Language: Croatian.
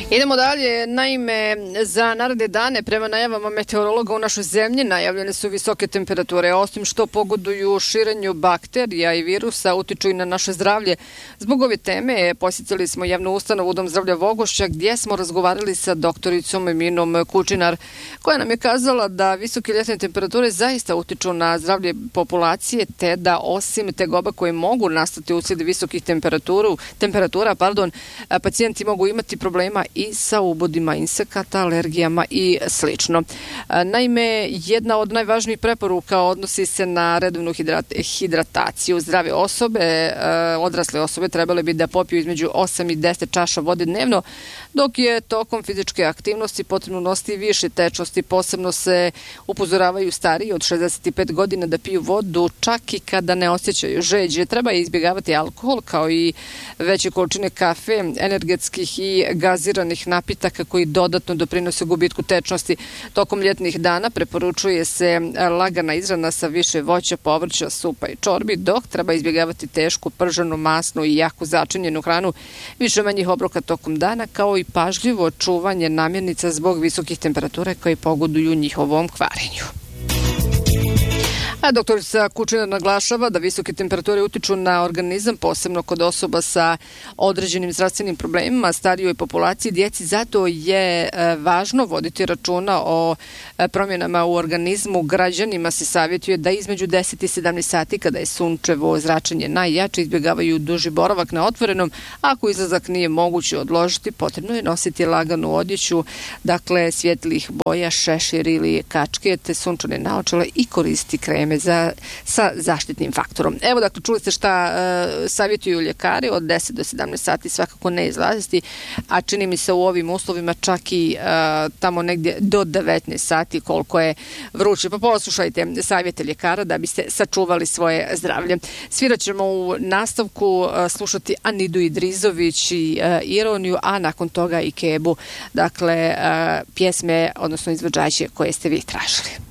Idemo dalje. Naime, za naredne dane prema najavama meteorologa u našoj zemlji najavljene su visoke temperature, osim što pogoduju širenju bakterija i virusa, utiču i na naše zdravlje. Zbog ove teme posjetili smo javnu ustanovu Dom zdravlja Vogošća, gdje smo razgovarali sa doktoricom Minom Kučinar, koja nam je kazala da visoke ljetne temperature zaista utiču na zdravlje populacije, te da osim tegoba koje mogu nastati uslijed visokih temperatura, pacijenti mogu imati problema i sa ubodima insekata, alergijama i slično. Naime, jedna od najvažnijih preporuka odnosi se na redovnu hidrataciju. Zdrave osobe, odrasle osobe trebale bi da popiju između 8 i 10 čaša vode dnevno, dok je tokom fizičke aktivnosti potrebno nositi više tečnosti. Posebno se upozoravaju stariji od 65 godina da piju vodu čak i kada ne osjećaju žeđe. Treba izbjegavati alkohol kao i veće količine kafe, energetskih i gaziranih napitaka koji dodatno doprinose gubitku tečnosti. Tokom ljetnih dana preporučuje se lagana ishrana sa više voća, povrća, supa i čorbi, dok treba izbjegavati tešku, prženu, masnu i jako začinjenu hranu, više manjih obroka tokom dana, kao i pažljivo čuvanje namirnica zbog visokih temperatura koje pogoduju njihovom kvarenju. A doktorica Kučinar naglašava da visoke temperature utiču na organizam, posebno kod osoba sa određenim zdravstvenim problemima, starijoj populaciji, djeci. Zato je važno voditi računa o promjenama u organizmu. Građanima se savjetuje da između 10 i 17 sati, kada je sunčevo zračenje najjače, izbjegavaju duži boravak na otvorenom. Ako izlazak nije moguće odložiti, potrebno je nositi laganu odjeću, dakle svjetlih boja, šešir ili kačke, te sunčane naočale i koristiti kreme sa zaštitnim faktorom. Evo, dakle, čuli ste šta savjetuju ljekari, od 10 do 17 sati svakako ne izlaziti, a čini mi se u ovim uslovima čak i tamo negdje do 19 sati koliko je vruće. Pa poslušajte savjete ljekara da biste sačuvali svoje zdravlje. Svirat ćemo u nastavku slušati Anidu Idrizović i Ironiju, a nakon toga i Kebu, dakle pjesme, odnosno izvođače koje ste vi tražili.